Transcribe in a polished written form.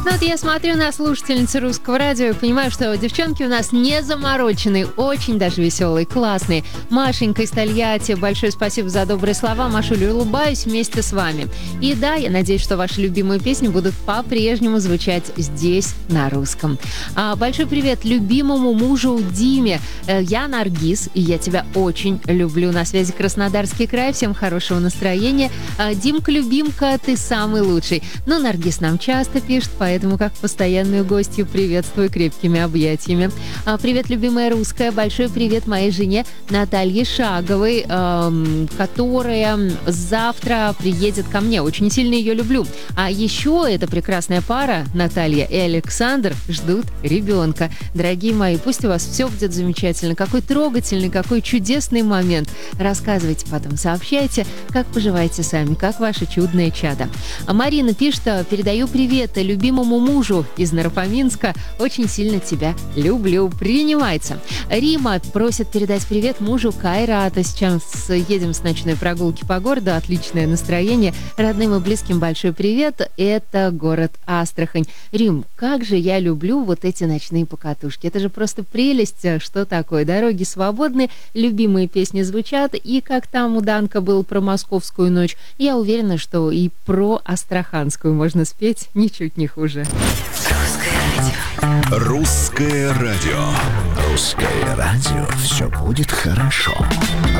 Ну вот я смотрю на слушательницы русского радио и понимаю, что девчонки у нас не замороченные, очень даже веселые, классные. Машенька из Тольятти, большое спасибо за добрые слова. Машуля, улыбаюсь вместе с вами. И да, я надеюсь, что ваши любимые песни будут по-прежнему звучать здесь, на русском. Большой привет любимому мужу Диме. Я Наргиз, и я тебя очень люблю. На связи Краснодарский край. Всем хорошего настроения. Димка, любимка, ты самый лучший. Но Наргиз нам часто пишет, поэтому как постоянную гостью приветствую крепкими объятиями. Привет, любимая русская. Большой привет моей жене Наталье Шаговой, которая завтра приедет ко мне. Очень сильно ее люблю. А еще эта прекрасная пара, Наталья и Александр, ждут ребенка. Дорогие мои, пусть у вас все будет замечательно. Какой трогательный, какой чудесный момент. Рассказывайте потом, сообщайте, как поживаете сами, как ваше чудное чадо. Марина пишет, передаю привет любимому мужу из Наропаминска. Очень сильно тебя люблю. Принимается. Рима просит передать привет мужу Кайрата. Сейчас едем с ночной прогулки по городу. Отличное настроение. Родным и близким большой привет. Это город Астрахань. Рим, как же я люблю вот эти ночные покатушки. Это же просто прелесть. Что такое? Дороги свободны, любимые песни звучат. И как там у Данка был про московскую ночь, я уверена, что и про астраханскую можно спеть ничуть не хуже. Русское радио. Русское радио. Все будет хорошо.